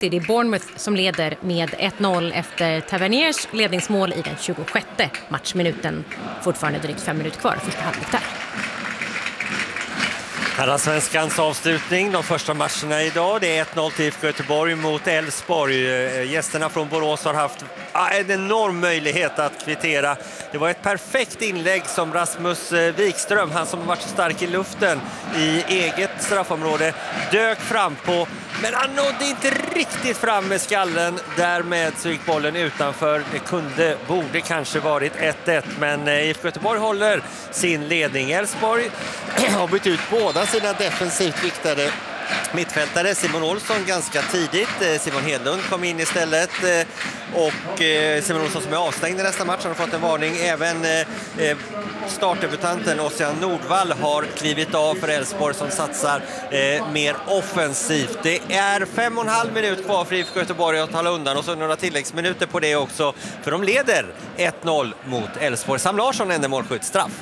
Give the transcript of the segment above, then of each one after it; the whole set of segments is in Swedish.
Det är Bournemouth som leder med 1-0 efter Taverniers ledningsmål i den 26:e matchminuten. Fortfarande drygt 5 minuter kvar, första halvlek där. Herrasvenskans avslutning, de första matcherna idag. Det är 1-0 till IFK Göteborg mot Elfsborg. Gästerna från Borås har haft en enorm möjlighet att kvittera. Det var ett perfekt inlägg som Rasmus Wikström, han som har varit stark i luften i eget straffområde, dök fram på. Men han nådde inte riktigt fram med skallen. Därmed så gick bollen utanför. Det borde kanske varit 1-1. Men IFK Göteborg håller sin ledning. Elfsborg har bytt ut båda sina defensivt viktade mittfältare. Simon Olsson ganska tidigt. Simon Hedlund kom in istället. Och Simon Olsson som är avstängd i nästa match har fått en varning. Även startdebutanten Ossian Nordvall har klivit av för Elfsborg som satsar mer offensivt. Det är 5,5 minut kvar för IFK Göteborg att tala undan och så några tilläggsminuter på det också. För de leder 1-0 mot Elfsborg. Sam Larsson ände målskytt, straff.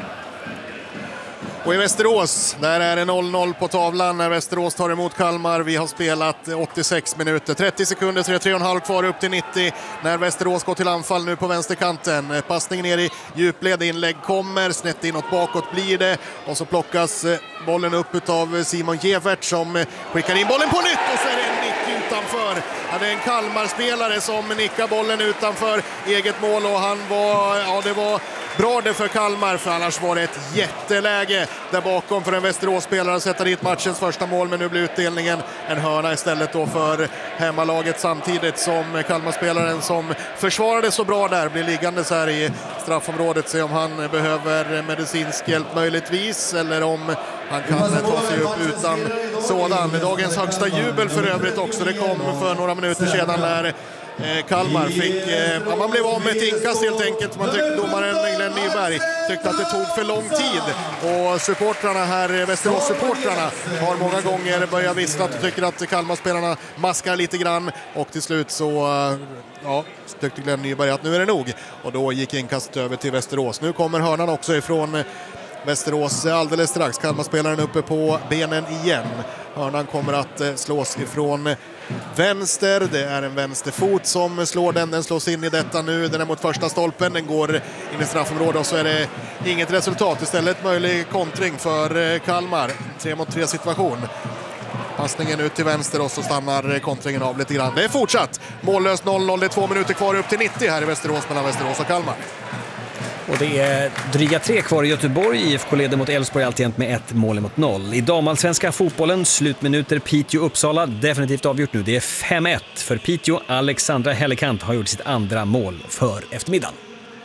Och i Västerås, där är det 0-0 på tavlan när Västerås tar emot Kalmar. Vi har spelat 86 minuter, 30 sekunder, 3,5 kvar upp till 90 när Västerås går till anfall nu på vänsterkanten. Passning ner i djupled, inlägg kommer, snett inåt bakåt blir det. Och så plockas bollen upp av Simon Gevert som skickar in bollen på nytt och så är det en nick utanför. Ja, det är en Kalmar-spelare som nickar bollen utanför eget mål och det var bra det för Kalmar, för annars var det ett jätteläge där bakom för en Västerås-spelare att sätta dit matchens första mål, men nu blir utdelningen en hörna istället då för hemmalaget, samtidigt som Kalmar-spelaren som försvarade så bra där blir liggande så här i straffområdet. Se om han behöver medicinsk hjälp möjligtvis eller om han kan ta sig upp utan sådan. Dagens högsta jubel för övrigt också, det kom för några minuter sedan när Kalmar fick, man blev av med ett inkast helt enkelt. Man tyckte domaren Glenn Nyberg tyckte att det tog för lång tid och supportrarna här, Västerås-supportrarna, har många gånger börjat vissla och tycker att Kalmar-spelarna maskar lite grann och till slut så tyckte Glenn Nyberg att nu är det nog och då gick inkastet över till Västerås. Nu kommer hörnan också ifrån Västerås alldeles strax. Kalmar-spelaren uppe på benen igen. Hörnan kommer att slås ifrån vänster. Det är en vänsterfot som slår den. Den slås in i detta nu. Den är mot första stolpen. Den går in i straffområdet och så är det inget resultat. Istället möjlig kontring för Kalmar. 3-mot-3 situation. Passningen ut till vänster och så stannar kontringen av lite grann. Det är fortsatt. Mållöst 0-0. Det är 2 minuter kvar upp till 90 här i Västerås mellan Västerås och Kalmar. Och det är dryga 3 kvar i Göteborg. IFK leder mot Elfsborg alltjämt med 1-0. I damallsvenska fotbollen, slutminuter Piteå-Uppsala, definitivt avgjort nu. Det är 5-1 för Piteå. Alexandra Hellekant har gjort sitt andra mål för eftermiddagen.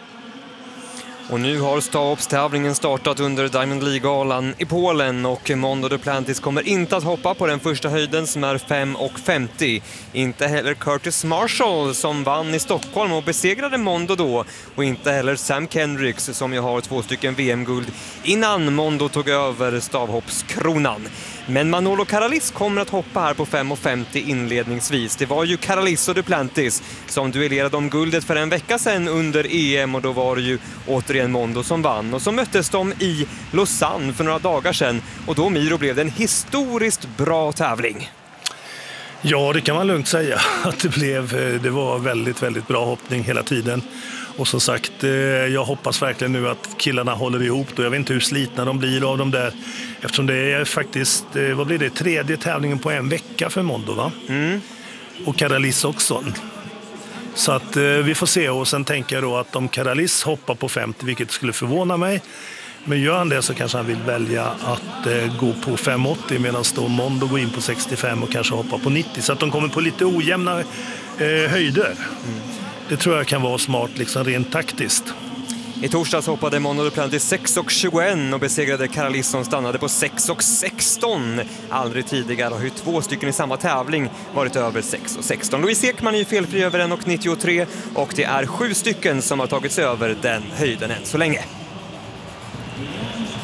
Och nu har stavhoppstävlingen startat under Diamond League-galan i Polen och Mondo Duplantis kommer inte att hoppa på den första höjden som är 5,50. Inte heller Curtis Marshall som vann i Stockholm och besegrade Mondo då, och inte heller Sam Kendricks som ju har 2 stycken VM-guld innan Mondo tog över stavhoppskronan. Men Manolo Karalis kommer att hoppa här på 5,50 inledningsvis. Det var ju Karalis och Duplantis som duellerade om guldet för en vecka sedan under EM och då var det ju återigen Mondo som vann. Och så möttes de i Lausanne för några dagar sedan och då, Miro, blev det en historiskt bra tävling. Ja, det kan man lugnt säga att det var väldigt, väldigt bra hoppning hela tiden. Och som sagt, jag hoppas verkligen nu att killarna håller ihop då. Jag vet inte hur slitna de blir av dem där. Eftersom det är faktiskt, vad blir det, 3:e tävlingen på en vecka för Mondo, va? Mm. Och Karalis också. Så att vi får se, och sen tänker jag då att om Karalis hoppar på 50, vilket skulle förvåna mig. Men gör han det så kanske han vill välja att gå på 5,80 medan då Mondo går in på 65 och kanske hoppar på 90. Så att de kommer på lite ojämna höjder. Mm. Det tror jag kan vara smart liksom rent taktiskt. I torsdags hoppade Mondo Duplantis 6,21 och besegrade Karalis som stannade på 6,16. Aldrig tidigare har ju 2 stycken i samma tävling varit över 6,16. Louise Ekman är ju felfri över 1,93 och det är 7 stycken som har tagits över den höjden än så länge.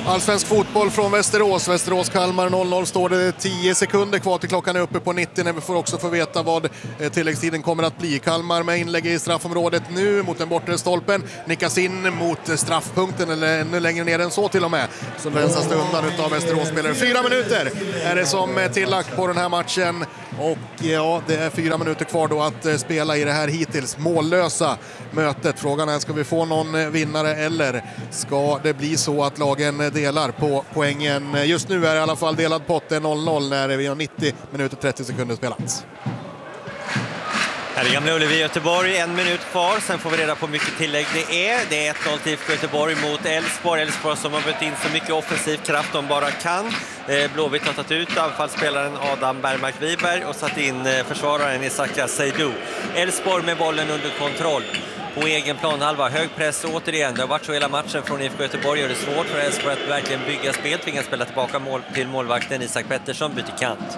Allsvensk fotboll från Västerås. Västerås-Kalmar 0-0 står det 10 sekunder kvar till klockan är uppe på 90 när vi får också få veta vad tilläggstiden kommer att bli. Kalmar med inlägg i straffområdet nu mot den bortre stolpen. Nickas in mot straffpunkten eller ännu längre ner än så till och med. Så rensas det undan utav Västerås-spelare. 4 minuter är det som är tillagt på den här matchen. Och ja, det är 4 minuter kvar då att spela i det här hittills mållösa mötet. Frågan är, ska vi få någon vinnare eller ska det bli så att lagen delar på poängen? Just nu är det i alla fall delad pott, det är 0-0 när vi har 90 minuter 30 sekunder spelats. Här är Gamla Ullevi, Göteborg, 1 minut kvar. Sen får vi reda på hur mycket tillägg det är. Det är 1-0 till Göteborg mot Elfsborg. Elfsborg som har bytt in så mycket offensiv kraft de bara kan. Blåvitt har tagit ut anfallsspelaren Adam Bergmark-Wiberg och satt in försvararen Isaka Seydou. Elfsborg med bollen under kontroll. På egen planhalva, hög press återigen. Det har varit så hela matchen från IFK Göteborg. Gör det svårt för Elfsborg att verkligen bygga spel. Tvingas spela tillbaka till målvakten Isak Pettersson, byter kant.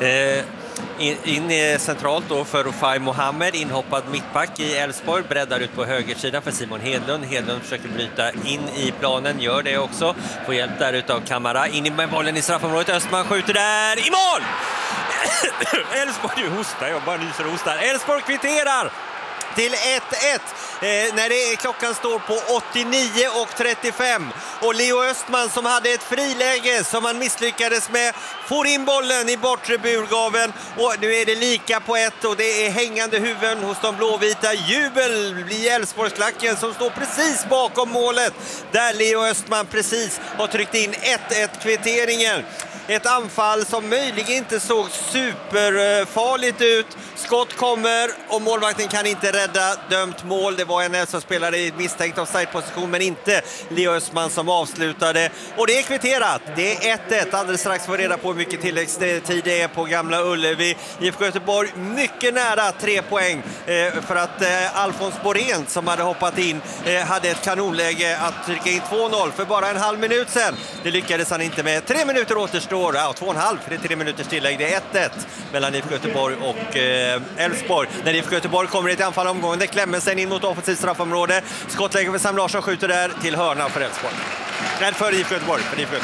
In centralt då för Rufai Mohamed, inhoppad mittback i Elfsborg, breddar ut på högersidan för Simon Hedlund. Hedlund försöker bryta in i planen, gör det också. Får hjälp där utav Kamara. In med bollen i straffområdet, Östman skjuter där, i mål! Elfsborg hostar, jag bara nyser och hostar. Elfsborg kvitterar till 1-1 när klockan står på 89:35 och Leo Östman som hade ett friläge som han misslyckades med får in bollen i bortre burgaven och nu är det lika på 1 och det är hängande huvuden hos de blåvita. Jubel i Elfsborgsklacken som står precis bakom målet där Leo Östman precis har tryckt in 1-1 kvitteringen. Ett anfall som möjligen inte såg superfarligt ut. Skott kommer och målvakten kan inte rädda dömt mål. Det var en Elfsborgsspelare i misstänkt offside-position men inte Leo Östman som avslutade. Och det är kvitterat. Det är 1-1. Alldeles strax får vi reda på hur mycket tilläggstid det är på Gamla Ullevi. IFK Göteborg mycket nära 3 poäng för att Alfons Borén som hade hoppat in hade ett kanonläge att trycka in 2-0 för bara en halv minut sedan. Det lyckades han inte med. 3 minuter återstår. Ja, 2,5 för det är 3 minuters tillägg. Det är 1-1 mellan IFK Göteborg och Elfsborg. När IFK Göteborg kommer i ett anfall omgående. Klemmensen in mot offensivt straffområde. Skottläge för Sam Larsson skjuter där till hörna för Elfsborg. Nej, för IFK Göteborg.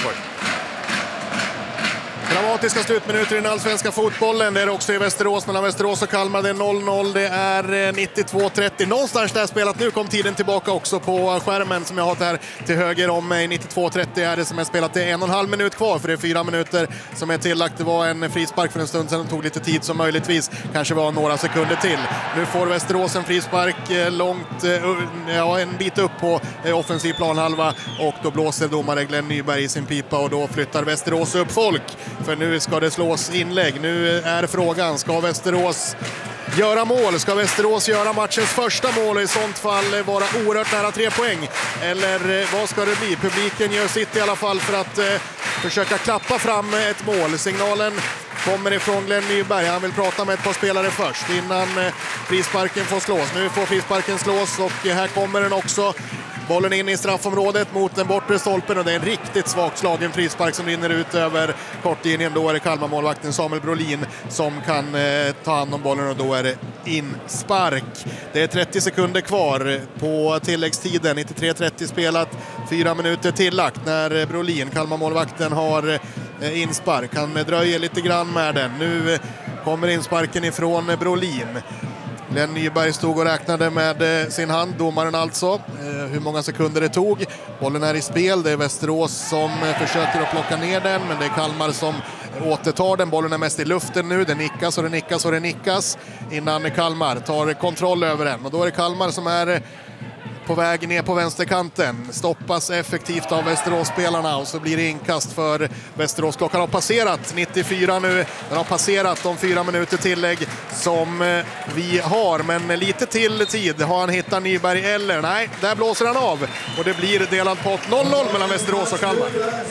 Dramatiska slutminuter i den allsvenska fotbollen. Det är också i Västerås mellan Västerås och Kalmar. Det är 0-0. Det är 92-30. Någonstans där spelat. Nu kom tiden tillbaka också på skärmen som jag har här till höger om mig. 92-30 är det som är spelat. Det är 1,5 minut kvar för det är 4 minuter som är tillagt. Det var en frispark för en stund sedan. Det tog lite tid som möjligtvis kanske var några sekunder till. Nu får Västerås en frispark långt, en bit upp på offensiv planhalva och då blåser domare Glenn Nyberg i sin pipa och då flyttar Västerås upp folk. För nu ska det slås inlägg. Nu är frågan, ska Västerås göra mål? Ska Västerås göra matchens första mål och i sånt fall vara oerhört nära 3 poäng? Eller vad ska det bli? Publiken gör sitt i alla fall för att försöka klappa fram ett mål. Signalen kommer ifrån Glenn Nyberg. Han vill prata med ett par spelare först innan frisparken får slås. Nu får frisparken slås och här kommer den också. Bollen in i straffområdet mot den bortre stolpen och det är en riktigt svagt slagen frispark som rinner ut över kortlinjen. Då är det Kalmar-målvakten Samuel Brolin som kan ta hand om bollen och då är det inspark. Det är 30 sekunder kvar på tilläggstiden. 93-30 spelat, 4 minuter tillagt när Brolin, Kalmar-målvakten, har inspark. Han dröjer lite grann med den. Nu kommer insparken ifrån Brolin. Glenn Nyberg stod och räknade med sin hand, domaren alltså, hur många sekunder det tog. Bollen är i spel, det är Västerås som försöker att plocka ner den, men det är Kalmar som återtar den. Bollen är mest i luften nu, det nickas och det nickas och det nickas innan Kalmar tar kontroll över den. Och då är det Kalmar som är på väg ner på vänsterkanten. Stoppas effektivt av Västerås-spelarna och så blir det inkast för Västerås. Klockan har passerat 94 nu. Den har passerat de 4 minuter tillägg som vi har. Men lite till tid. Har han hittat Nyberg eller? Nej, där blåser han av. Och det blir delad pott 0-0 mellan Västerås och Kalmar.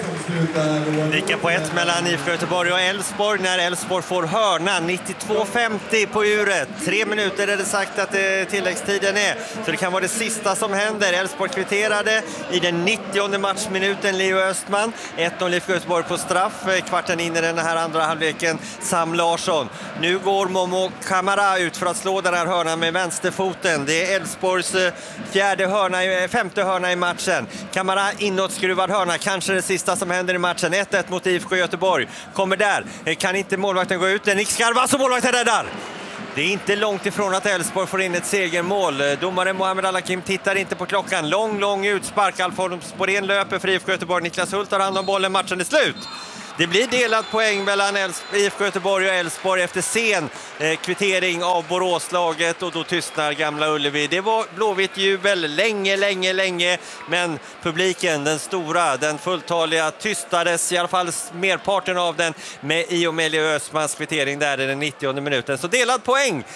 Lika på 1 mellan IFK Göteborg och Elfsborg när Elfsborg får hörna. 92-50 på uret. 3 minuter är det sagt att tilläggstiden är. Så det kan vara det sista som som händer. Elfsborg kvitterade i den 90:e matchminuten, Leo Östman. 1-0 IFK Göteborg på straff. Kvarten in i den här andra halvleken, Sam Larsson. Nu går Momo Kamara ut för att slå den här hörnan med vänsterfoten. Det är Elfsborgs femte hörna i matchen. Kamara inåtskruvad hörna, kanske det sista som händer i matchen. 1-1 mot IFK Göteborg. Kommer där, kan inte målvakten gå ut? Nick Skarvas och målvakten räddar! Det är inte långt ifrån att Elfsborg får in ett segermål. Domare Mohamed Al-Hakim tittar inte på klockan. Lång utspark. Alfons Borén löper för IFK Göteborg. Niklas Hult tar hand om bollen. Matchen är slut. Det blir delad poäng mellan IFK Göteborg och Elfsborg efter sen kvittering av Boråslaget, och då tystnar Gamla Ullevi. Det var blåvitt jubel länge, men publiken, den stora, den fulltaliga, tystades, i alla fall merparten av den, i och med Leo Östmans kvittering där i den 90:e minuten. Så delad poäng,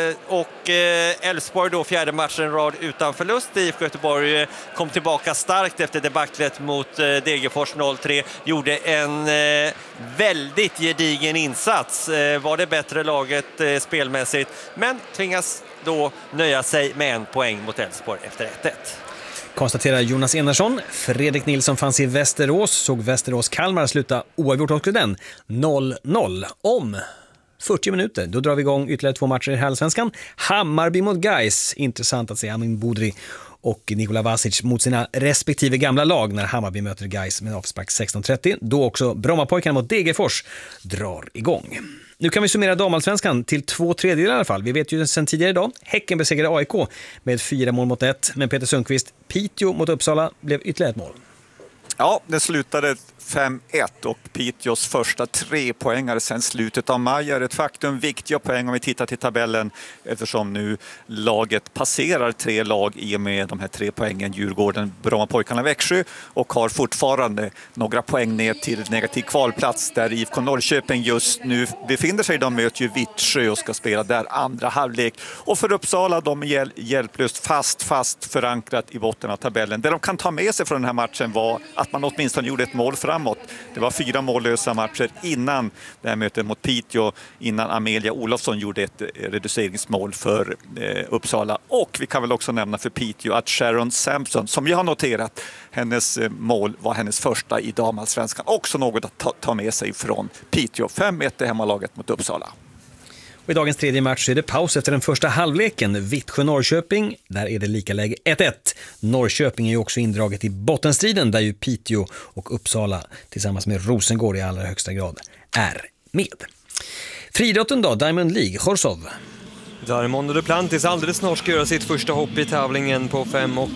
och Elfsborg då fjärde matchen rad utan förlust. IFK Göteborg kom tillbaka starkt efter debaclet mot Degerfors 0-3, gjorde en väldigt gedigen insats, var det bättre laget spelmässigt, men tvingas då nöja sig med en poäng mot Elfsborg efter 1-1. Konstaterar Jonas Enarsson. Fredrik Nilsson fanns i Västerås, såg Västerås-Kalmar sluta oavgjort också den 0-0 om 40 minuter. Då drar vi igång ytterligare 2 matcher i Allsvenskan. Hammarby mot Gais. Intressant att se Amin Budri och Nikola Vasic mot sina respektive gamla lag när Hammarby möter Gais med avspark 16:30. Då också Brommapojkarna mot Degerfors drar igång. Nu kan vi summera damallsvenskan till 2/3 i alla fall. Vi vet ju sedan tidigare idag, Häcken besegrade AIK med 4-1, men Peter Sundqvist, Piteå mot Uppsala blev ytterligare ett mål. Ja, det slutade 5-1 och Piteås första 3-poängare sedan slutet av maj är ett faktum. Viktiga poäng om vi tittar till tabellen, eftersom nu laget passerar 3 lag i och med de här 3 poängen. Djurgården, Brommapojkarna, Växjö, och har fortfarande några poäng ner till negativ kvalplats där IFK Norrköping just nu befinner sig. De möter ju Vittsjö och ska spela där andra halvlek. Och för Uppsala, de är hjälplöst fast förankrat i botten av tabellen. Det de kan ta med sig från den här matchen var att man åtminstone gjorde ett mål framåt. Det var 4 mållösa matcher innan det här mötet mot Piteå, innan Amelia Olofsson gjorde ett reduceringsmål för Uppsala. Och vi kan väl också nämna för Piteå att Sharon Sampson, som jag har noterat, hennes mål var hennes första i damallsvenskan. Också något att ta med sig från Piteå. 5-1 i hemmalaget mot Uppsala. Och i dagens tredje match är det paus efter den första halvleken. Vittsjö-Norrköping, där är det lika läge 1-1. Norrköping är ju också indraget i bottenstriden där ju Piteå och Uppsala tillsammans med Rosengård i allra högsta grad är med. Friidrotten då, Diamond League, Horsov. Där Mondo Duplantis alldeles snart ska göra sitt första hopp i tävlingen på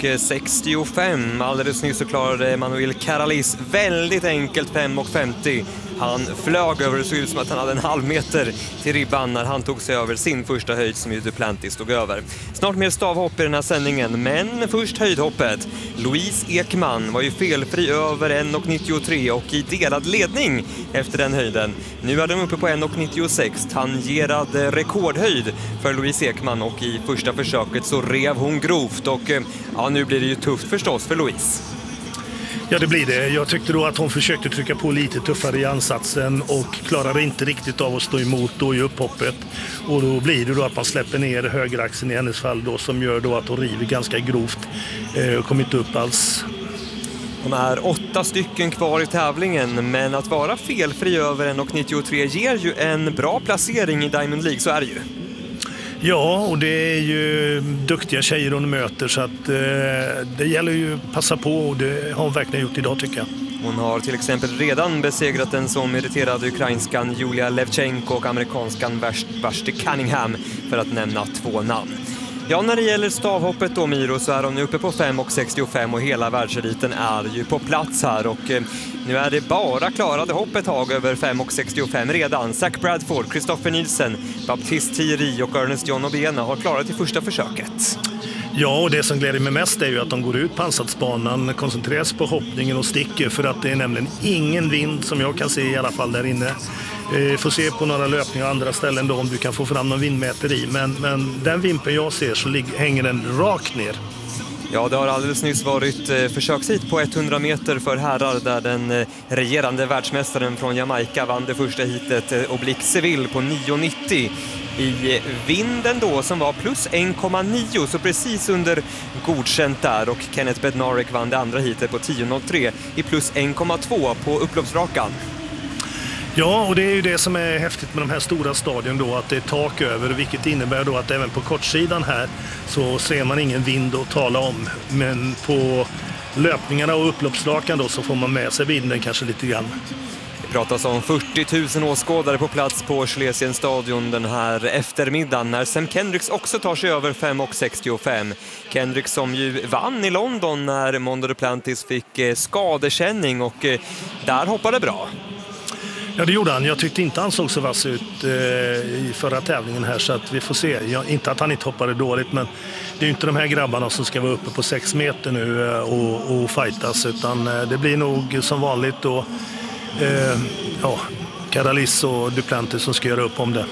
5,65. Alldeles nyss så klarade Manuel Caralis väldigt enkelt 5,50. Han flög över, det såg ut som att han hade en halv meter till ribban när han tog sig över sin första höjd som ju Duplantis stod över. Snart mer stavhopp i den här sändningen, men först höjdhoppet. Louise Ekman var ju felfri över 1,93 och i delad ledning efter den höjden. Nu är de uppe på 1,96, tangerad rekordhöjd för Louise Ekman, och i första försöket så rev hon grovt, och ja, nu blir det ju tufft förstås för Louise. Ja, det blir det. Jag tyckte då att hon försökte trycka på lite tuffare i ansatsen och klarade inte riktigt av att stå emot då i upphoppet. Och då blir det då att man släpper ner högeraxeln i hennes fall då, som gör då att hon river ganska grovt och kommer inte upp alls. De är 8 stycken kvar i tävlingen, men att vara felfri över 1,93 ger ju en bra placering i Diamond League, så är det ju. Ja, och det är ju duktiga tjejer hon möter, så att det gäller ju att passa på, och det har hon verkligen gjort idag tycker jag. Hon har till exempel redan besegrat den som irriterade ukrainskan Julia Levchenko och amerikanskan Vashti Cunningham, för att nämna 2 namn. Ja, när det gäller stavhoppet då, Miro, så är de nu uppe på 5,65 och hela världseliten är ju på plats här, och nu är det bara klarade hopp ett tag över 5,65 redan. Zach Bradford, Christopher Nielsen, Baptiste Thierry och Ernest John Obena har klarat i första försöket. Ja, och det som gläder mig mest är ju att de går ut på ansatsbanan, koncentreras på hoppningen och sticker, för att det är nämligen ingen vind som jag kan se i alla fall där inne. Får se på några löpningar och andra ställen då om du kan få fram någon vindmätare i, men den vimpen jag ser så hänger den rakt ner. Ja, det har alldeles nyss varit försökshit på 100 meter för herrar där den regerande världsmästaren från Jamaica vann det första hitet, Oblique Seville, på 9,90. i vinden då som var plus 1,9, så precis under godkänt där, och Kenneth Bednarek vann det andra heatet på 10,03 i plus 1,2 på upploppsrakan. Ja, och det är ju det som är häftigt med de här stora stadion då, att det är tak över, vilket innebär då att även på kortsidan här så ser man ingen vind att tala om, men på löpningarna och upploppsrakan då så får man med sig vinden kanske lite grann. Det pratas om 40 000 åskådare på plats på Schlesien stadion den här eftermiddagen när Sam Kendricks också tar sig över 5,65. Kendricks som ju vann i London när Mondo Duplantis fick skadekänning, och där hoppade bra. Ja, det gjorde han. Jag tyckte inte han såg så vass ut i förra tävlingen här, så att vi får se. Inte att han inte hoppade dåligt, men det är ju inte de här grabbarna som ska vara uppe på 6 meter nu och fightas, utan det blir nog som vanligt då Caralis och Duplantis som ska göra upp om det.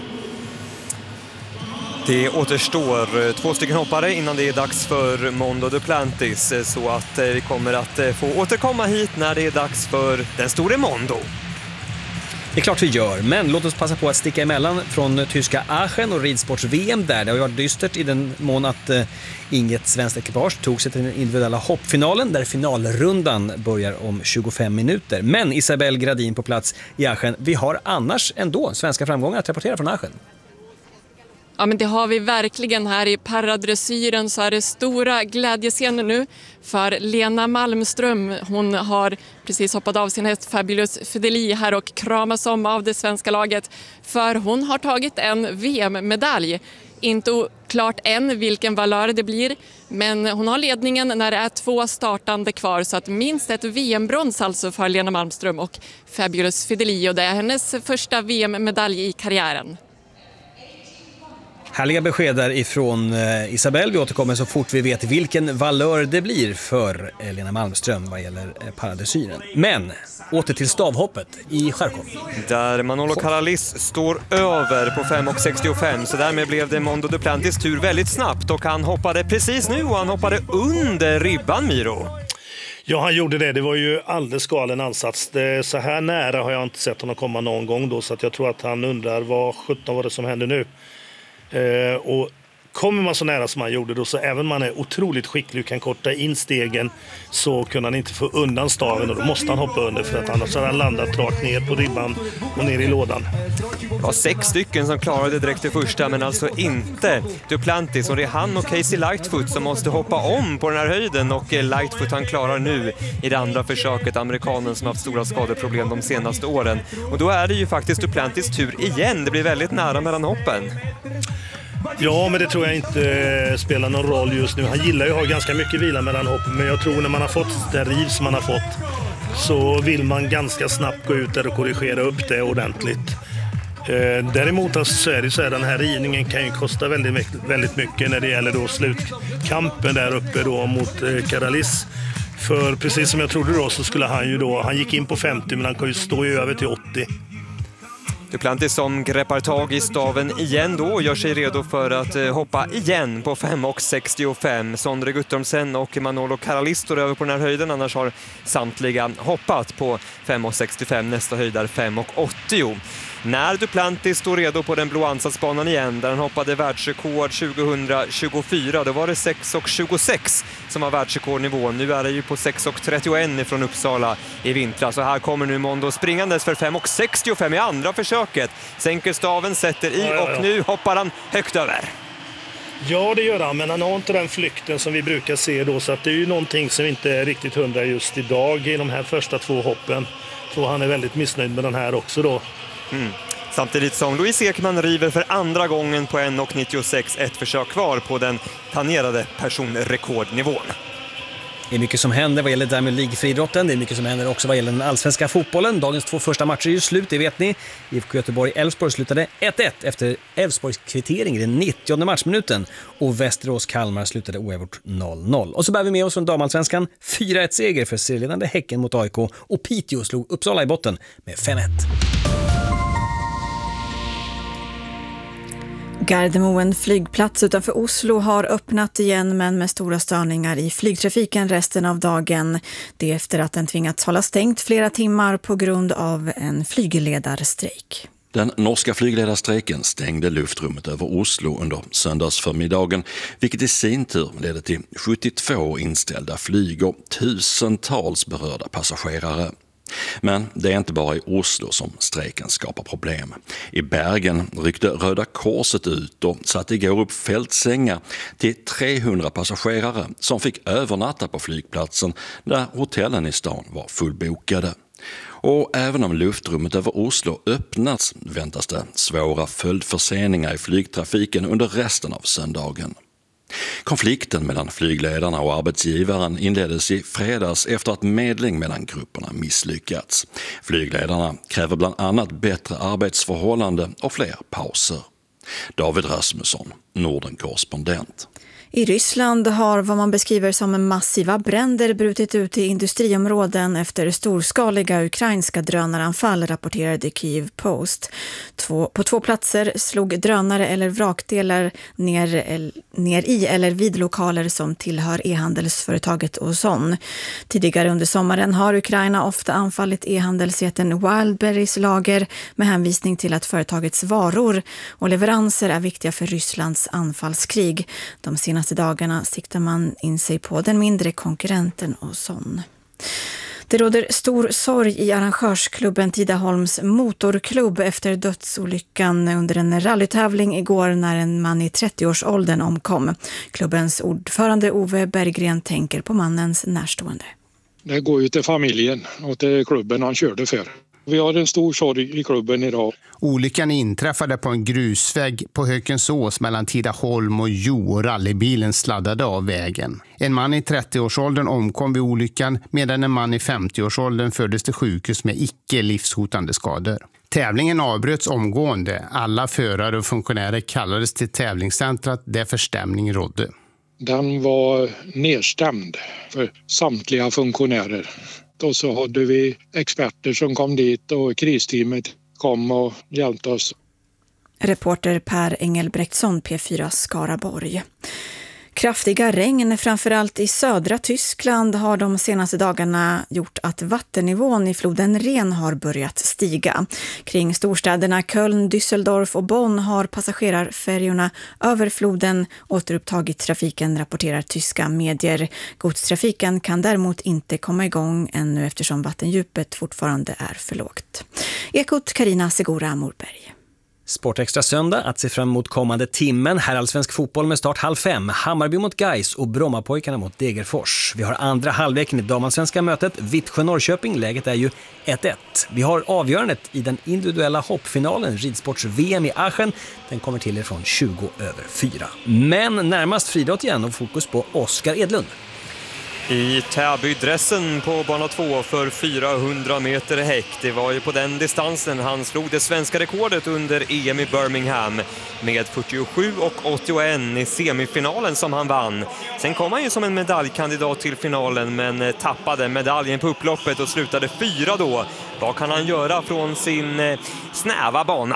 Det återstår 2 stycken hoppare innan det är dags för Mondo Duplantis, så att vi kommer att få återkomma hit när det är dags för den stora Mondo. Det är klart vi gör, men låt oss passa på att sticka emellan från tyska Aachen och ridsports-VM där. Det har ju varit dystert i den mån att inget svenskt ekipage tog sig till den individuella hoppfinalen där finalrundan börjar om 25 minuter. Men Isabelle Gradin på plats i Aachen, vi har annars ändå svenska framgångar att rapportera från Aachen. Ja, men det har vi verkligen. Här i paradressyren så är det stora glädjescener nu för Lena Malmström. Hon har precis hoppat av sin häst Fabulous Fideli här och kramas om av det svenska laget, för hon har tagit en VM-medalj. Inte klart än vilken valör det blir, men hon har ledningen när det är 2 startande kvar, så att minst ett VM-brons alltså för Lena Malmström och Fabulous Fideli, och det är hennes första VM-medalj i karriären. Härliga besked där ifrån Isabelle. Vi återkommer så fort vi vet vilken valör det blir för Lena Malmström vad gäller paradressyren. Men åter till stavhoppet i Charkov. Där Manolo Caralis står över på 5,65, så därmed blev det Mondo Duplantis tur väldigt snabbt, och han hoppade precis nu och han hoppade under ribban, Miro. Ja, han gjorde det. Det var ju alldeles galen ansats. Så här nära har jag inte sett honom komma någon gång då, så att jag tror att han undrar vad 17 var det som hände nu. Och kommer man så nära som han gjorde då, så även om man är otroligt skicklig och kan korta in stegen, så kunde han inte få undan staven, och då måste han hoppa under, för att annars har han landat rakt ner på ribban och ner i lådan. Det var 6 stycken som klarade direkt till första, men alltså inte Duplantis, och det är han och Casey Lightfoot som måste hoppa om på den här höjden, och Lightfoot han klarar nu i det andra försöket, amerikanen som haft stora skadeproblem de senaste åren, och då är det ju faktiskt Duplantis tur igen. Det blir väldigt nära mellan hoppen. Ja, men det tror jag inte spelar någon roll just nu. Han gillar ju att ha ganska mycket vila mellan hoppen, men jag tror när man har fått den riv som man har fått, så vill man ganska snabbt gå ut där och korrigera upp det ordentligt. Däremot så är det så här, den här rivningen kan ju kosta väldigt mycket när det gäller då slutkampen där uppe då mot Caralis. För precis som jag trodde då, så skulle han ju då, han gick in på 50, men han kan ju stå över till 80. Duplantis som greppar tag i staven igen då och gör sig redo för att hoppa igen på 5,65. Sondre Guttormsen och Manolo Caralis står över på den här höjden, annars har samtliga hoppat på 5,65. Nästa höjd är 5,80. När Duplantis står redo på den blå ansatsbanan igen, där han hoppade världsrekord 2024, då var det 6,26 som var världsrekordnivån. Nu är det ju på 6,31 från Uppsala i vintras. Så här kommer nu Mondo springandes för 5,65 i andra försöket. Sänker staven, sätter i och nu hoppar han högt över. Ja, det gör han, men han har inte den flykten som vi brukar se då, så att det är ju någonting som inte är riktigt 100 just idag i de här första 2 hoppen. Så han är väldigt missnöjd med den här också då. Samtidigt som Louise Ekman river för andra gången på 1,96, ett försök kvar på den planerade personrekordnivån. Det är mycket som händer vad gäller Diamond League-friidrotten. Det är mycket som händer också vad gäller den allsvenska fotbollen. Dagens 2 första matcher är ju slut, det vet ni. IFK Göteborg-Elfsborg slutade 1-1 efter Elfsborgs kvittering i den 90:e matchminuten. Och Västerås-Kalmar slutade oavgjort 0-0. Och så bär vi med oss från damallsvenskan 4-1-seger för serieledande Häcken mot AIK. Och Piteå slog Uppsala i botten med 5-1. Gardermoen flygplats utanför Oslo har öppnat igen, men med stora störningar i flygtrafiken resten av dagen. Det är efter att den tvingats hålla stängt flera timmar på grund av en flygledarstrejk. Den norska flygledarstrejken stängde luftrummet över Oslo under söndagsförmiddagen, vilket i sin tur ledde till 72 inställda flyg och tusentals berörda passagerare. Men det är inte bara i Oslo som strejken skapar problem. I Bergen ryckte Röda Korset ut och satte igår upp fältsängar till 300 passagerare som fick övernatta på flygplatsen där hotellen i stan var fullbokade. Och även om luftrummet över Oslo öppnats väntas det svåra följdförseningar i flygtrafiken under resten av söndagen. Konflikten mellan flygledarna och arbetsgivaren inleddes i fredags efter att medling mellan grupperna misslyckats. Flygledarna kräver bland annat bättre arbetsförhållande och fler pauser. David Rasmusson, Norden-korrespondent. I Ryssland har vad man beskriver som massiva bränder brutit ut i industriområden efter storskaliga ukrainska drönaranfall, rapporterade Kyiv Post. På 2 platser slog drönare eller vrakdelar ner i eller vid lokaler som tillhör e-handelsföretaget Ozon. Tidigare under sommaren har Ukraina ofta anfallit e-handelsjätten Wildberries lager med hänvisning till att företagets varor och leveranser är viktiga för Rysslands anfallskrig. De senaste dagarna siktar man in sig på den mindre konkurrenten Ozon. Det råder stor sorg i arrangörsklubben Tidaholms motorklubb efter dödsolyckan under en rallytävling igår när en man i 30-årsåldern omkom. Klubbens ordförande Ove Berggren tänker på mannens närstående. Det går ju till familjen och till klubben han körde för. Vi har en stor sorg i klubben idag. Olyckan inträffade på en grusväg på Hökensås mellan Tidaholm och Jo och rallybilen sladdade av vägen. En man i 30-årsåldern omkom vid olyckan medan en man i 50-årsåldern fördes till sjukhus med icke livshotande skador. Tävlingen avbröts omgående. Alla förare och funktionärer kallades till tävlingscentrat där förstämning rådde. Den var nedstämd för samtliga funktionärer. Och så hade vi experter som kom dit och kristeamet kom och hjälpte oss. Reporter Per Engelbrektsson, P4 Skaraborg. Kraftiga regn, framförallt i södra Tyskland, har de senaste dagarna gjort att vattennivån i floden Ren har börjat stiga. Kring storstäderna Köln, Düsseldorf och Bonn har passagerarfärjorna över floden återupptagit trafiken, rapporterar tyska medier. Godstrafiken kan däremot inte komma igång ännu eftersom vattendjupet fortfarande är för lågt. Ekot Carina Segura Morberg. Sportextra söndag att se fram emot kommande timmen. Här allsvensk fotboll med start 4:30. Hammarby mot Gais och Brommapojkarna mot Degerfors. Vi har andra halvleken i damallsvenska mötet. Vittsjö-Norrköping. Läget är ju 1-1. Vi har avgörandet i den individuella hoppfinalen. Ridsports-VM i Aachen. Den kommer till er från 20:04. Men närmast friidrott igen och fokus på Oskar Edlund. I Täby-dressen på bana 2 för 400 meter häck. Det var ju på den distansen han slog det svenska rekordet under EM i Birmingham med 47,81 i semifinalen som han vann. Sen kom han ju som en medaljkandidat till finalen men tappade medaljen på upploppet och slutade 4 då. Vad kan han göra från sin snäva bana?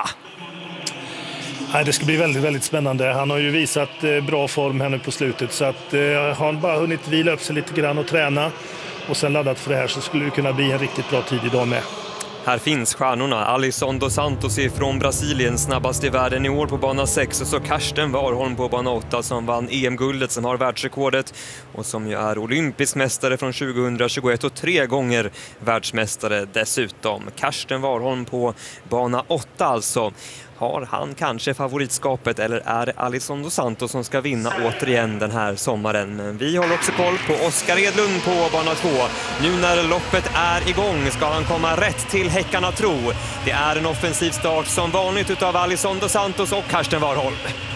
Det ska bli väldigt, väldigt spännande. Han har ju visat bra form här nu på slutet så att har han bara hunnit vila upp sig lite grann och träna och sen laddat för det här så skulle det kunna bli en riktigt bra tid idag med. Här finns stjärnorna. Alisson dos Santos från Brasilien, snabbast i världen i år på bana 6 och så Karsten Warholm på bana 8 som vann EM-guldet, som har världsrekordet och som ju är olympisk mästare från 2021 och 3 gånger världsmästare dessutom. Karsten Warholm på bana 8 alltså. Har han kanske favoritskapet eller är det Alisson dos Santos som ska vinna återigen den här sommaren? Men vi håller också koll på Oskar Edlund på bana 2. Nu när loppet är igång ska han komma rätt till häckarna tro. Det är en offensiv start som vanligt utav Alisson dos Santos och Karsten Warholm.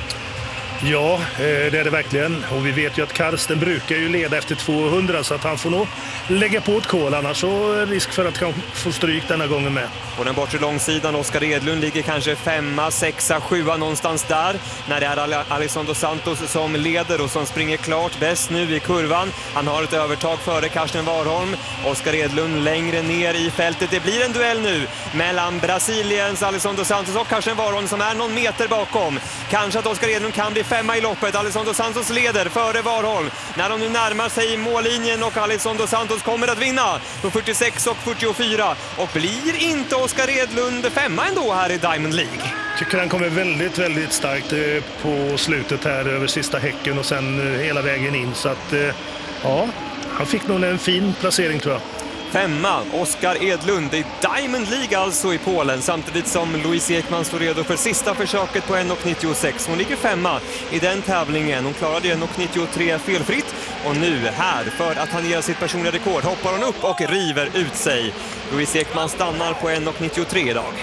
Ja, det är det verkligen. Och vi vet ju att Karsten brukar ju leda efter 200 så att han får nog lägga på ett kol. Annars så risk för att han får stryk denna gången med. På den bortre långsidan, Oskar Edlund ligger kanske 5, 6, 7 någonstans där. När det är Alisson dos Santos som leder och som springer klart bäst nu i kurvan. Han har ett övertag före Karsten Warholm. Oskar Edlund längre ner i fältet. Det blir en duell nu mellan Brasiliens Alisson dos Santos och Karsten Warholm som är någon meter bakom. Kanske att Oskar Edlund kan bli femma i loppet. Alisson dos Santos leder före Warhol när de nu närmar sig mållinjen och Alisson dos Santos kommer att vinna på 46 och 44 och blir inte Oskar Edlund femma ändå här i Diamond League. Tycker han kommer väldigt, väldigt starkt på slutet här över sista häcken och sen hela vägen in. Så att, ja, han fick nog en fin placering tror jag. Femma, Oskar Edlund i Diamond League alltså i Polen, samtidigt som Louise Ekman står redo för sista försöket på 1,96. Hon ligger femma i den tävlingen. Hon klarade 1,93 felfritt och nu här för att han ger sitt personliga rekord hoppar hon upp och river ut sig. Louise Ekman stannar på 1,93 idag.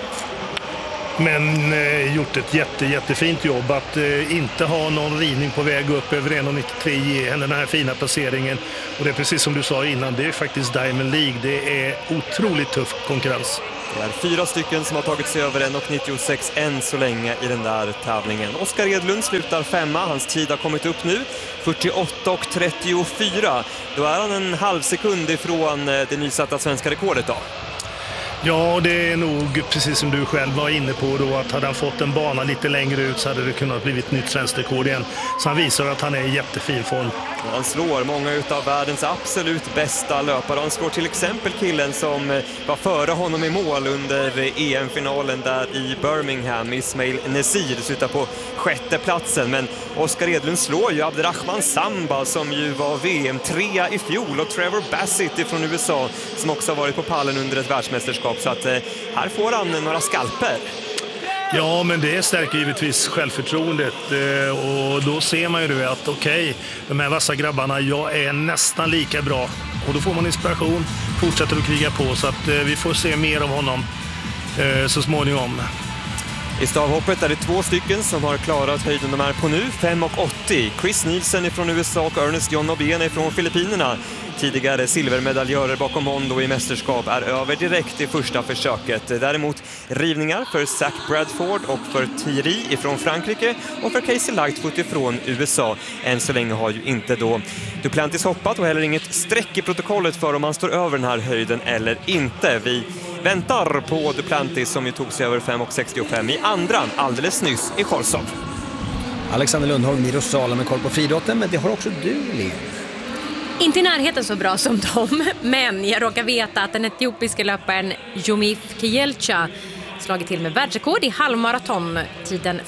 Men gjort ett jättefint jobb att inte ha någon rivning på väg upp över 1,93, ge henne den här fina placeringen. Och det är precis som du sa innan, det är faktiskt Diamond League. Det är otroligt tuff konkurrens. Det är 4 stycken som har tagit sig över 1,96 än så länge i den där tävlingen. Oskar Edlund slutar femma, hans tid har kommit upp nu, 48 och 34. Då är han en halv sekund ifrån det nysatta svenska rekordet då. Ja, det är nog precis som du själv var inne på då, att hade han fått en bana lite längre ut så hade det kunnat blivit nytt svenskt rekord igen. Så han visar att han är i jättefin form. Han slår många av världens absolut bästa löpare. Han slår till exempel killen som var före honom i mål under EM-finalen där i Birmingham, Ismail Nesir, slutar på 6:e platsen. Men Oskar Edlund slår ju Abderrahman Samba som ju var VM-3 i fjol och Trevor Bassett från USA som också har varit på pallen under ett världsmästerskap. Så att här får han några skalper. Ja, men det stärker givetvis självförtroendet och då ser man ju att okej, de här vassa grabbarna, jag är nästan lika bra. Och då får man inspiration, fortsätter att kriga på, så att vi får se mer av honom så småningom. I stavhoppet är det 2 stycken som har klarat höjden de är på nu, 5,80. Chris Nielsen från USA och Ernest John Obiene från Filippinerna. Tidigare silvermedaljörer bakom Hondo i mästerskap är över direkt i första försöket. Däremot rivningar för Zach Bradford och för Thierry från Frankrike och för Casey Lightfoot från USA. Än så länge har ju inte då Duplantis hoppat och heller inget streck i protokollet för om han står över den här höjden eller inte. Vi väntar på Duplantis som ju tog sig över 5,65 i andra alldeles nyss i Korsov. Alexander Lundholm, Miro Sala med koll på friidrotten, men det har också du, Leo. Inte i närheten så bra som dem, men jag råkar veta att den etiopiska löparen Jomif Kielcha slagit till med världsrekord i halvmaraton. Tiden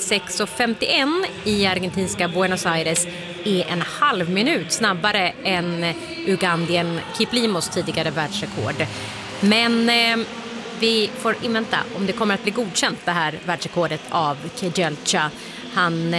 56,51 i argentinska Buenos Aires är en halv minut snabbare än ugandien Kiplimos tidigare världsrekord. Men vi får invänta om det kommer att bli godkänt, det här världsrekordet av Kielcha. Han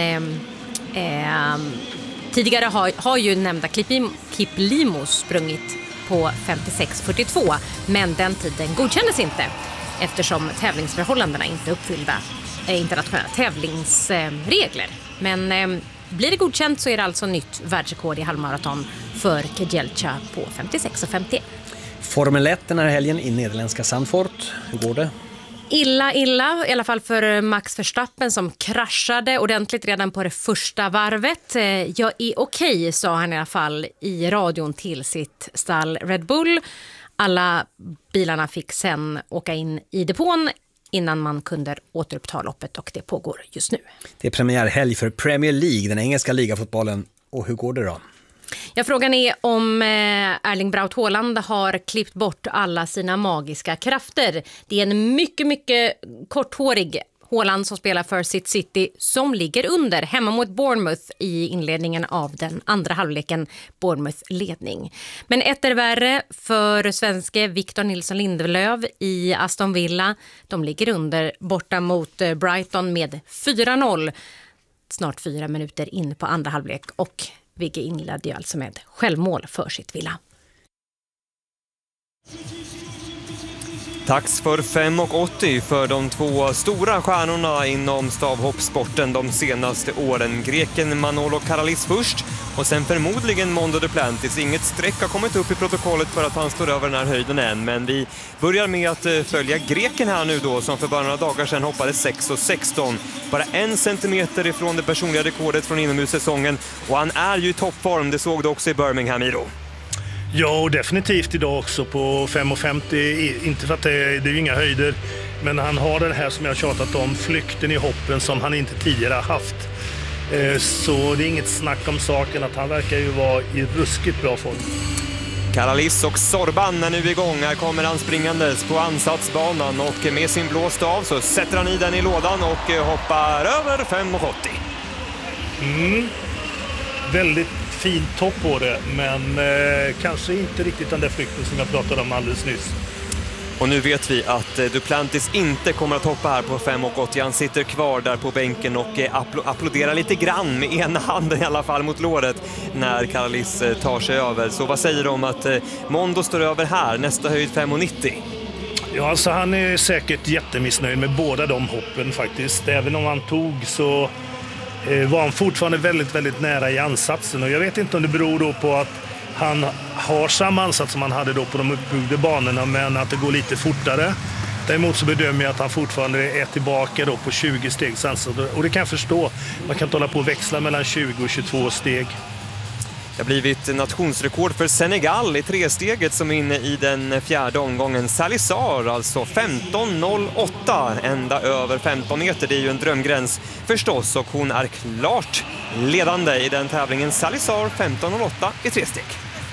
tidigare har ju nämnda Kiplimo sprungit på 56,42, men den tiden godkändes inte eftersom tävlingsförhållandena inte uppfyllda internationella tävlingsregler. Men blir det godkänt så är det alltså nytt världsrekord i halvmaraton för Kielcha på 56,51. Formel 1 den här helgen i nederländska Zandvoort. Hur går det? Illa, i alla fall för Max Verstappen som kraschade ordentligt redan på det första varvet. Jag är okej, sa han i alla fall i radion till sitt stall Red Bull. Alla bilarna fick sen åka in i depån innan man kunde återuppta loppet och det pågår just nu. Det är premiärhelg för Premier League, den engelska ligafotbollen. Och hur går det då? Ja, frågan är om Erling Braut Haaland har klippt bort alla sina magiska krafter. Det är en mycket korthårig Haaland som spelar för sitt City som ligger under hemma mot Bournemouth i inledningen av den andra halvleken, Bournemouth ledning. Men ett är värre för svenske Victor Nilsson Lindelöf i Aston Villa. De ligger under borta mot Brighton med 4-0. Snart 4 minuter in på andra halvlek och Vigge inledde ju alltså med självmål för sitt Villa. Tack för 5,80 för de 2 stora stjärnorna inom stavhoppsporten de senaste åren. Greken Manolo Karalis först och sen förmodligen Mondo Duplantis. Inget streck har kommit upp i protokollet för att han står över den här höjden än. Men vi börjar med att följa greken här nu då som för bara några dagar sedan hoppade 6,16. Bara 1 centimeter ifrån det personliga rekordet från inomhussäsongen. Och han är ju i toppform, det såg du också i Birmingham, Miro. Ja, och definitivt idag också på 5,50. Inte för att det är ju inga höjder, men han har den här som jag har tjatat om, flykten i hoppen som han inte tidigare har haft. Så det är inget snack om saken att han verkar ju vara i ruskigt bra form. Karalis och Sorban är nu igång. Här kommer han springandes på ansatsbanan och med sin blå stav så sätter han i den i lådan och hoppar över 5,80. Väldigt fin topp på det, men kanske inte riktigt den där flykten som jag pratade om alldeles nyss. Och nu vet vi att Duplantis inte kommer att hoppa här på 5,80. Han sitter kvar där på bänken och applåderar lite grann med ena handen i alla fall mot låret när Karalis tar sig över. Så vad säger du om att Mondo står över här, nästa höjd 5,90? Ja, alltså han är säkert jättemissnöjd med båda de hoppen faktiskt. Även om han tog så var han fortfarande väldigt, väldigt nära i ansatsen. Och jag vet inte om det beror då på att han har samma ansats som han hade då på de uppbyggda banorna, men att det går lite fortare. Däremot så bedömer jag att han fortfarande är tillbaka då på 20 stegs ansats. Och det kan jag förstå. Man kan inte hålla på och växla mellan 20 och 22 steg. Det har blivit nationsrekord för Senegal i tresteget som är inne i den fjärde omgången. Salazar alltså 15,08, ända över 15 meter. Det är ju en drömgräns förstås och hon är klart ledande i den tävlingen. Salazar 15,08 i tresteg.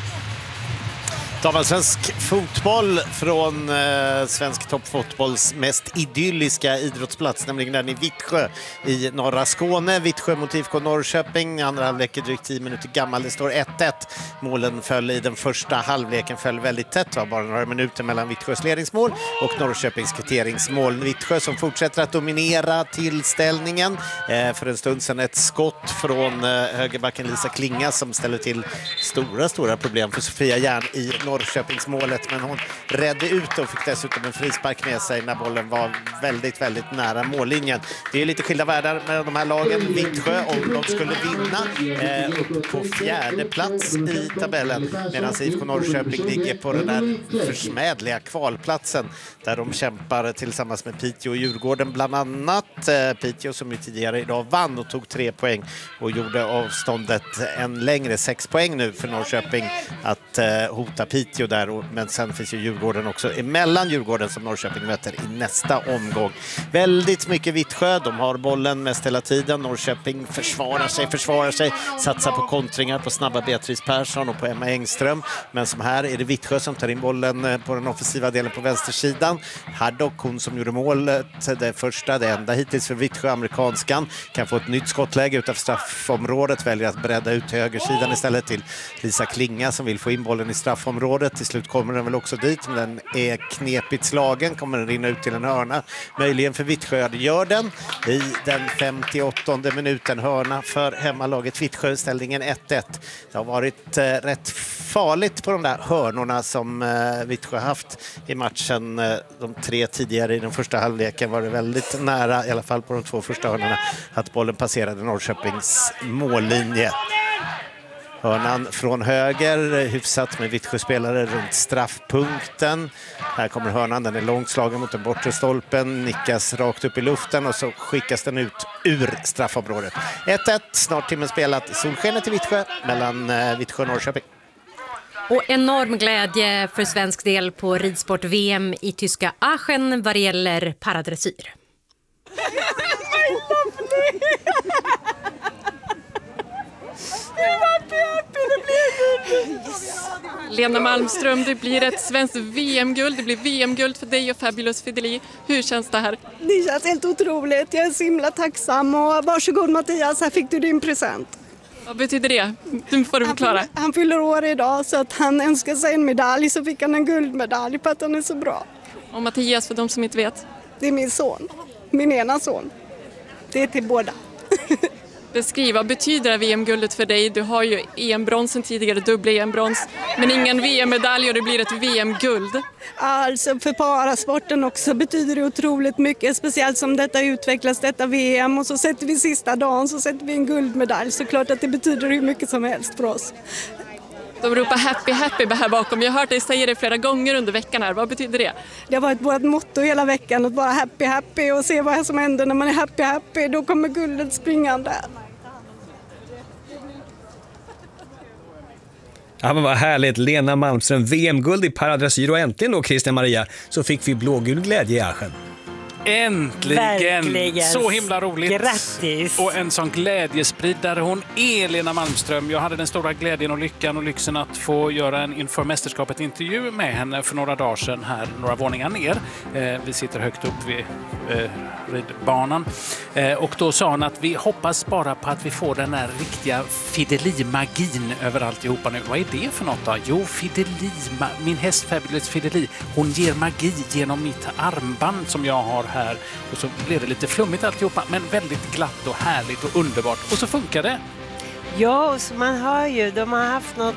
Damallsvensk fotboll från svensk toppfotbolls mest idylliska idrottsplats, nämligen den i Vittsjö i norra Skåne. Vittsjö mot IFK Norrköping, andra halvlek är drygt 10 minuter gammal. Det står 1-1. Målen föll i den första halvleken, föll väldigt tätt. Det var bara några minuter mellan Vittsjös ledningsmål och Norrköpings kvitteringsmål. Vittsjö som fortsätter att dominera tillställningen. För en stund sedan ett skott från högerbacken Lisa Klinga som ställer till stora problem för Sofia Järn i Norrköpingsmålet, men hon räddade ut och fick dessutom en frispark med sig när bollen var väldigt, väldigt nära mållinjen. Det är lite skilda världar med de här lagen. Vittsjö, om de skulle vinna, upp på fjärde plats i tabellen, medan IFK Norrköping ligger på den där försmädliga kvalplatsen där de kämpar tillsammans med Piteå och Djurgården bland annat. Piteå som ju tidigare idag vann och tog 3 poäng och gjorde avståndet en längre 6 poäng nu för Norrköping att hota Piteå där, men sen finns ju Djurgården också emellan. Djurgården som Norrköping möter i nästa omgång. Väldigt mycket Vittsjö, de har bollen mest hela tiden. Norrköping försvarar sig, satsar på kontringar på snabba Beatrice Persson och på Emma Engström, men som här är det Vittsjö som tar in bollen på den offensiva delen på vänstersidan. Haddock, hon som gjorde målet, det enda hittills för Vittsjö, amerikanskan, kan få ett nytt skottläge utanför straffområdet, väljer att bredda ut till högersidan istället till Lisa Klinga som vill få in bollen i straffområdet. Till slut kommer den väl också dit, men den är knepigt slagen. Kommer den rinna ut till en hörna. Möjligen för Vittsjö, det gör den. I den 58:e minuten, hörna för hemmalaget Vittsjö, ställningen 1-1. Det har varit rätt farligt på de där hörnorna som Vittsjö haft i matchen. De 3 tidigare i den första halvleken var det väldigt nära, i alla fall på de 2 första hörnorna, att bollen passerade Norrköpings mållinje. Hörnan från höger, hyfsat med Vittsjö-spelare runt straffpunkten. Här kommer hörnan, den är långt slagen mot den bortre stolpen, nickas rakt upp i luften och så skickas den ut ur straffområdet. 1-1, snart timmen spelat i solskenet i Vittsjö mellan Vittsjö och Norrköping. Och enorm glädje för svensk del på ridsport-VM i tyska Aachen vad det gäller paradressyr. Lena Malmström, det blir ett svenskt VM-guld. Det blir VM-guld för dig och Fabulous Fideli. Hur känns det här? Det känns helt otroligt. Jag är så himla tacksam. Och varsågod Mattias, här fick du din present. Vad betyder det? Du får förklara. Han fyller år idag, så att han önskar sig en medalj, så fick han en guldmedalj för att han är så bra. Och Mattias, för de som inte vet? Det är min son. Min ena son. Det är till båda. Beskriv, vad betyder VM-guldet för dig? Du har ju EM-bronsen tidigare, dubbla EM-brons, men ingen VM-medalj och det blir ett VM-guld. Alltså för parasporten också betyder det otroligt mycket, speciellt som detta utvecklas, detta VM, och så sätter vi sista dagen så sätter vi en guldmedalj, så klart att det betyder hur mycket som helst för oss. De ropar happy happy här bakom. Jag har hört dig säga det flera gånger under veckan här. Vad betyder det? Det har varit vårt motto hela veckan, att vara happy happy och se vad som händer när man är happy happy. Då kommer guldet springande. Ja, men vad härligt. Lena Malmström, VM-guld i paradressyr, och äntligen då, Christian Maria, så fick vi blågul glädje i Aachen. Äntligen! Verkligen. Så himla roligt. Grattis! Och en sån glädjespridare hon är, Lena Malmström. Jag hade den stora glädjen och lyckan och lyxen att få göra en inför mästerskapet intervju med henne för några dagar sedan här, några våningar ner. Vi sitter högt upp vid ridbanan. Och då sa hon att vi hoppas bara på att vi får den här riktiga Fideli-magin över alltihopa nu. Vad är det för något då? Jo, Fideli, min häst Fabulous Fideli. Hon ger magi genom mitt armband som jag har här. Och så blir det lite flummigt alltihopa, men väldigt glatt och härligt och underbart. Och så funkar det. Ja, och så man hör ju, de har haft något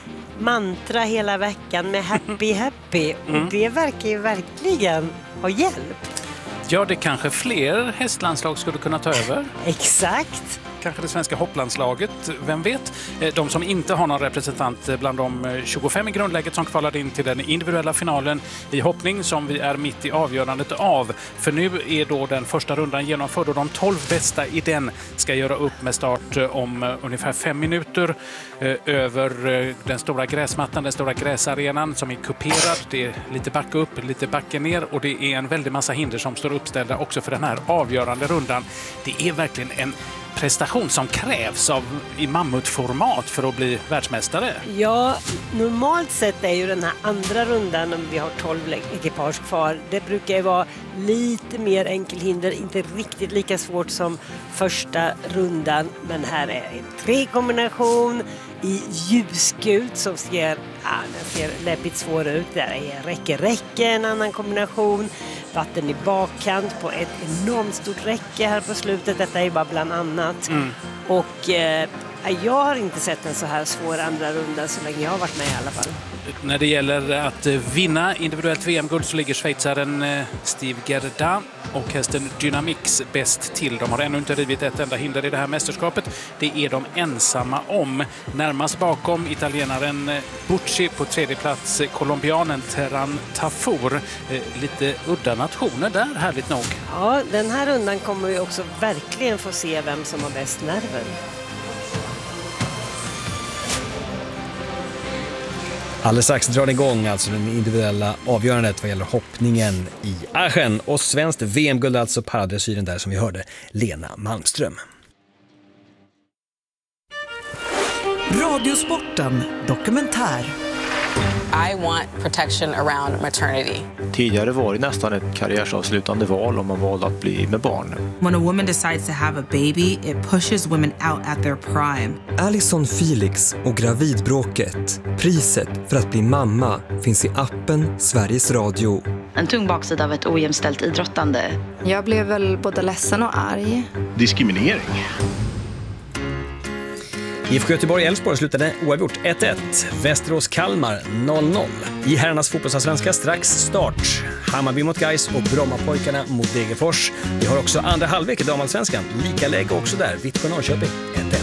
mantra hela veckan med happy happy. Och det verkar ju verkligen ha hjälpt. Ja, det kanske fler hästlandslag skulle kunna ta över. Exakt. Kanske det svenska hopplandslaget, vem vet? De som inte har någon representant bland de 25 i grundläget som kvalade in till den individuella finalen i hoppning som vi är mitt i avgörandet av. För nu är då den första rundan genomförd och de 12 bästa i den ska göra upp med start om ungefär 5 minuter över den stora gräsmattan, den stora gräsarenan som är kuperad. Det är lite backe upp, lite backe ner och det är en väldig massa hinder som står uppställda också för den här avgörande rundan. Det är verkligen en prestation som krävs i mammutformat för att bli världsmästare. Ja, normalt sett är ju den här andra rundan, om vi har 12 ekipage kvar, det brukar ju vara lite mer enkelhinder, inte riktigt lika svårt som första rundan, men här är en 3-kombination i ljusgult som ser läppigt svår ut. Där är räcke, en annan kombination. Vatten i bakkant på ett enormt stort räcke här på slutet. Detta är bara bland annat. Och jag har inte sett en så här svår andra runda så länge jag har varit med i alla fall. När det gäller att vinna individuellt VM-guld så ligger schweizaren Steve Gerda och hästen Dynamix bäst till. De har ännu inte rivit ett enda hinder i det här mästerskapet. Det är de ensamma om. Närmast bakom italienaren Bucci på tredje plats, colombianen Terran Tafour. Lite udda nationer där, härligt nog. Ja, den här rundan kommer vi också verkligen få se vem som har bäst nerver. Alldeles strax drar igång alltså den individuella avgörandet vad gäller hoppningen i Aachen. Och svenskt VM-guld alltså paradressyren där som vi hörde, Lena Malmström. Radiosporten dokumentär. I want protection around maternity. Tidigare var det nästan ett karriärsavslutande val om man valde att bli med barn. When a woman decides to have a baby, it pushes women out at their prime. Alison Felix och gravidbråket. Priset för att bli mamma finns i appen Sveriges Radio. En tung baksida av ett ojämställt idrottande. Jag blev väl både ledsen och arg. Diskriminering. IFK Göteborg-Elfsborg slutade oavgjort 1-1. Västerås-Kalmar 0-0. I herrarnas fotbollsallsvenska strax start. Hammarby mot Gais och Brommapojkarna mot Degerfors. Vi har också andra halvlek i damallsvenskan. Lika läge också där. Vittsjö-Norrköping 1-1.